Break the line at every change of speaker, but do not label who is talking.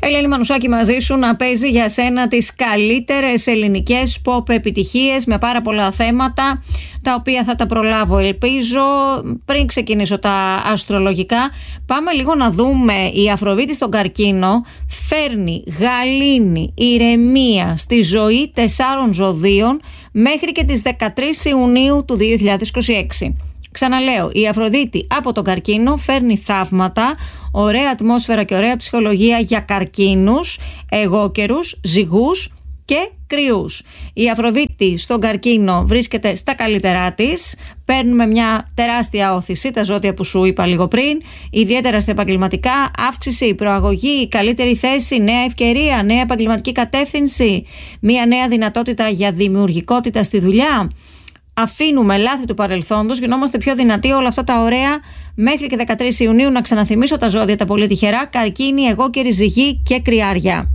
Ελένη Μανουσάκη μαζί σου να παίζει για σένα τις καλύτερες ελληνικές pop επιτυχίες με πάρα πολλά θέματα τα οποία θα τα προλάβω ελπίζω. Πριν ξεκινήσω τα αστρολογικά, πάμε λίγο να δούμε. Η Αφροδίτη στον Καρκίνο φέρνει γαλήνη, ηρεμία στη ζωή 4 ζωδίων μέχρι και τις 13 Ιουνίου του 2026. Ξαναλέω, η Αφροδίτη από τον Καρκίνο φέρνει θαύματα, ωραία ατμόσφαιρα και ωραία ψυχολογία για καρκίνους, εγώκερους, ζυγούς και κρυούς. Η Αφροδίτη στον Καρκίνο βρίσκεται στα καλύτερά της. Παίρνουμε μια τεράστια όθηση, τα ζώδια που σου είπα λίγο πριν, ιδιαίτερα στα επαγγελματικά, αύξηση, προαγωγή, καλύτερη θέση, νέα ευκαιρία, νέα επαγγελματική κατεύθυνση, μια νέα δυνατότητα για δημιουργικότητα στη δουλειά. Αφήνουμε λάθη του παρελθόντος, γινόμαστε πιο δυνατοί, όλα αυτά τα ωραία μέχρι και 13 Ιουνίου. Να ξαναθυμίσω τα ζώδια τα πολύ τυχερά: Καρκίνη, εγώκερη, ζυγή και κρυάρια.